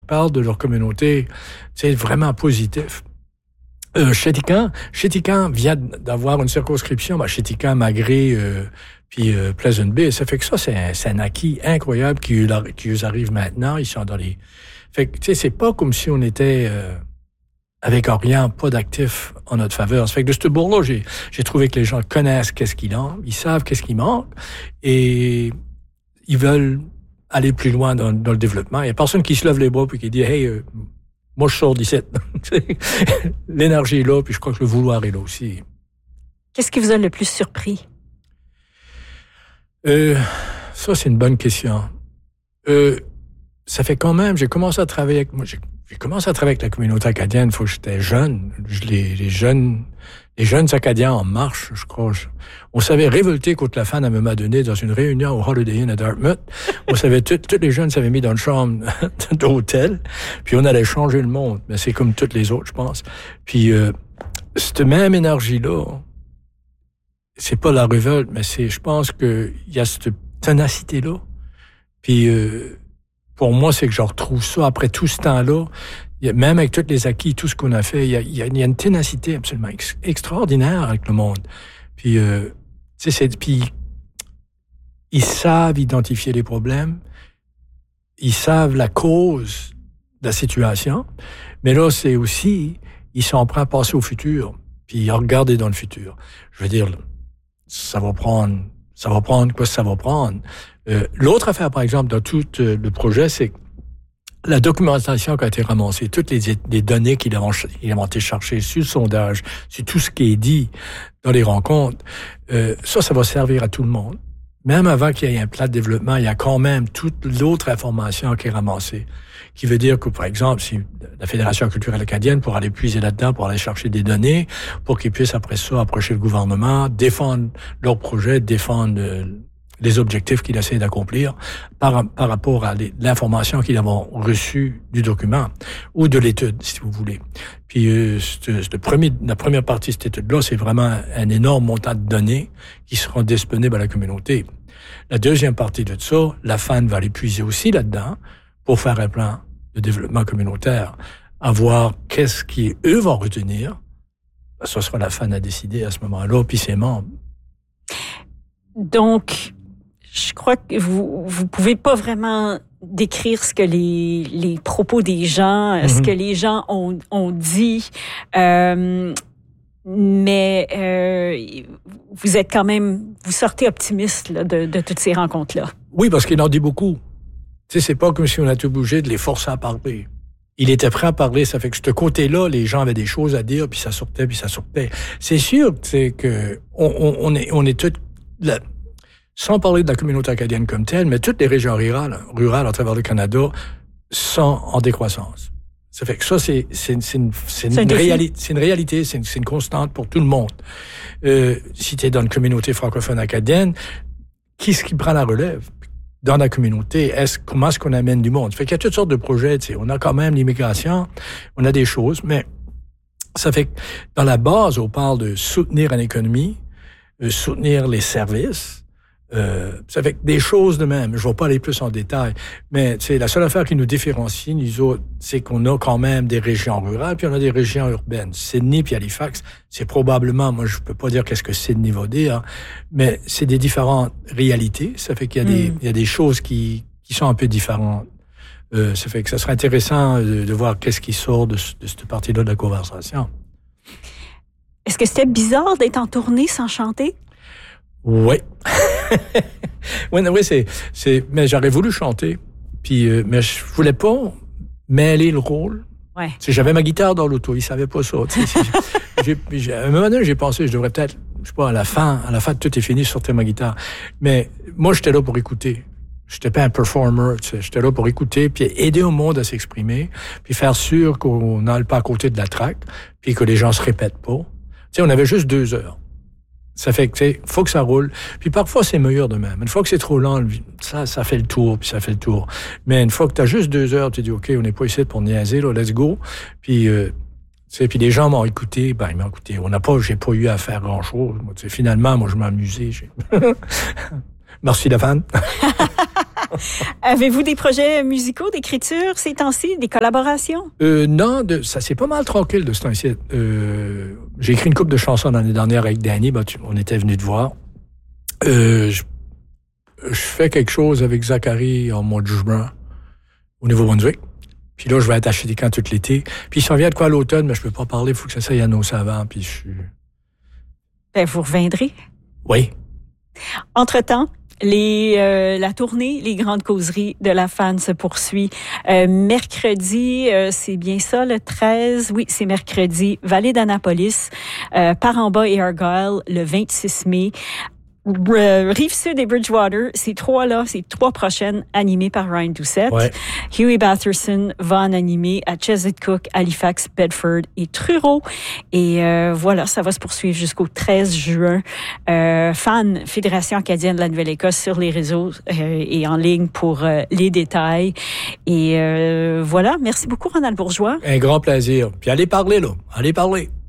parlent de leur communauté, c'est vraiment positif. Chéticamp vient d'avoir une circonscription, Chéticamp, Magré, puis Pleasant Bay. Ça fait que ça, c'est un acquis incroyable qui nous arrive maintenant. Ils sont dans les... Fait que, tu sais, c'est pas comme si on était avec rien, pas d'actifs en notre faveur. Ça fait que de ce bord-là, j'ai trouvé que les gens connaissent qu'est-ce qu'il a, ils savent qu'est-ce qui manque, et ils veulent aller plus loin dans le développement. Il y a personne qui se lève les bras puis qui dit « Hey, moi, je sors d'ici. » L'énergie est là, puis je crois que le vouloir est là aussi. Qu'est-ce qui vous a le plus surpris? Ça, c'est une bonne question. Ça fait quand même, j'ai commencé à travailler avec la communauté acadienne il faut que j'étais jeune. Les jeunes Acadiens en marche, je crois. On savait révolter contre la fan à un moment donné dans une réunion au Holiday Inn à Dartmouth. On savait, tous les jeunes s'avaient mis dans une chambre d'hôtel, puis on allait changer le monde. Mais c'est comme toutes les autres, je pense. Puis, cette même énergie-là, c'est pas la révolte, mais je pense qu'il y a cette ténacité-là. Puis, pour moi, c'est que je retrouve ça après tout ce temps-là. Même avec tous les acquis, tout ce qu'on a fait, il y a une ténacité absolument extraordinaire avec le monde. Puis, puis ils savent identifier les problèmes, ils savent la cause de la situation, mais là, c'est aussi, ils sont prêts à passer au futur, puis à regarder dans le futur. Je veux dire, ça va prendre quoi ça va prendre. L'autre affaire, par exemple, dans tout le projet, c'est la documentation qui a été ramassée, toutes les données qu'ils ont été cherchées sur le sondage, sur tout ce qui est dit dans les rencontres, ça va servir à tout le monde. Même avant qu'il y ait un plan de développement, il y a quand même toute l'autre information qui est ramassée. Qui veut dire que, par exemple, si la Fédération culturelle acadienne pourra aller puiser là-dedans, pour aller chercher des données, pour qu'ils puissent après ça approcher le gouvernement, défendre leur projet, défendre les objectifs qu'ils essaient d'accomplir par rapport à l'information qu'ils ont reçue du document ou de l'étude, si vous voulez. Puis la première partie de cette étude-là, c'est vraiment un énorme montant de données qui seront disponibles à la communauté. La deuxième partie de ça, la FAN va aller puiser aussi là-dedans pour faire un plan de développement communautaire, à voir qu'est-ce qu'eux vont retenir. Ce sera la FAN à décider à ce moment-là, puis ses membres. Donc, je crois que vous pouvez pas vraiment décrire ce que les propos des gens, ce que les gens ont dit, mais vous êtes quand même, vous sortez optimiste là, de toutes ces rencontres-là. Oui, parce qu'il en dit beaucoup. Tu sais, c'est pas comme si on a été obligé de les forcer à parler. Il était prêt à parler, ça fait que de ce côté-là, les gens avaient des choses à dire, puis ça sortait. C'est sûr, tu sais, que on est tous là. Sans parler de la communauté acadienne comme telle, mais toutes les régions rurales à travers le Canada sont en décroissance. Ça fait que ça, c'est une réalité, c'est une constante pour tout le monde. Si tu es dans une communauté francophone acadienne, qui est-ce qui prend la relève? Dans la communauté, comment est-ce qu'on amène du monde? Ça fait qu'il y a toutes sortes de projets, tu sais. On a quand même l'immigration, on a des choses, mais ça fait que dans la base, on parle de soutenir une économie, soutenir les services. Ça fait que des choses de même. Je ne vais pas aller plus en détail, mais tu sais, la seule affaire qui nous différencie, nous autres, c'est qu'on a quand même des régions rurales, puis on a des régions urbaines. Sydney puis Halifax, c'est probablement, moi je peux pas dire qu'est-ce que Sydney va dire, c'est des différentes réalités. Ça fait qu'il y a des choses qui sont un peu différentes. Ça fait que ça serait intéressant de voir qu'est-ce qui sort de cette partie-là de la conversation. Est-ce que c'était bizarre d'être en tournée sans chanter? Oui. Oui, mais j'aurais voulu chanter. Puis, mais je voulais pas mêler le rôle. Ouais. J'avais ma guitare dans l'auto, ils savaient pas ça. À un moment donné, j'ai pensé, je devrais peut-être, je sais pas, à la fin, tout est fini, je sortais ma guitare. Mais moi, j'étais là pour écouter. J'étais pas un performer, tu sais. J'étais là pour écouter, puis aider au monde à s'exprimer, puis faire sûr qu'on n'aille pas à côté de la track, puis que les gens se répètent pas. Tu sais, on avait juste 2 heures. Ça fait que, tu sais, faut que ça roule. Puis parfois, c'est meilleur de même. Une fois que c'est trop lent, ça fait le tour, puis ça fait le tour. Mais une fois que t'as juste 2 heures, tu dis, OK, on n'est pas ici pour niaiser, là, let's go. Puis, tu sais, puis les gens m'ont écouté, ils m'ont écouté. J'ai pas eu à faire grand-chose. Finalement, moi, je m'amusais. Merci, la fan. Avez-vous des projets musicaux, d'écriture ces temps-ci, des collaborations? Non, ça c'est pas mal tranquille de ce temps-ci. J'ai écrit une couple de chansons l'année dernière avec Danny, on était venu te voir. Je fais quelque chose avec Zachary en mois de juin au Nouveau-Brunswick. Puis là, je vais être acheter des camps tout l'été. Puis ça vient de quoi à l'automne, mais je peux pas parler, il faut que ça s'aille annoncer avant. Puis vous reviendrez? Oui. Entre-temps, la tournée, les grandes causeries de la fan se poursuit. Mercredi, c'est bien ça, le 13? Oui, c'est mercredi. Vallée d'Annapolis, Par-en-Bas et Argyle, le 26 mai. Rive-Sud et Bridgewater, ces trois prochaines animées par Ryan Doucette. Ouais. Huey Batherson va en animer à Chesapeake, Halifax, Bedford et Truro. Et voilà, ça va se poursuivre jusqu'au 13 juin. Fan, Fédération acadienne de la Nouvelle-Écosse sur les réseaux et en ligne pour les détails. Et voilà, merci beaucoup Ronald Bourgeois. Un grand plaisir. Puis allez parler, là. Allez parler.